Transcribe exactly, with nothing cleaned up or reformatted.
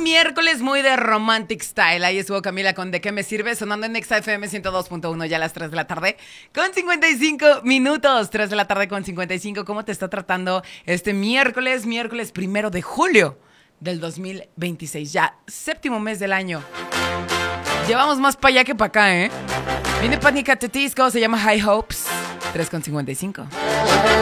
miércoles muy de romantic style. Ahí estuvo Camila con ¿De qué me sirve? Sonando en Exa F M ciento dos punto uno ya a las tres de la tarde con cincuenta y cinco minutos. tres de la tarde con cincuenta y cinco. ¿Cómo te está tratando este miércoles? Miércoles primero de julio del dos mil veintiséis. Ya séptimo mes del año. Llevamos más para allá que para acá, ¿eh? Viene Panic! At the Disco, se llama High Hopes. tres con cincuenta y cinco.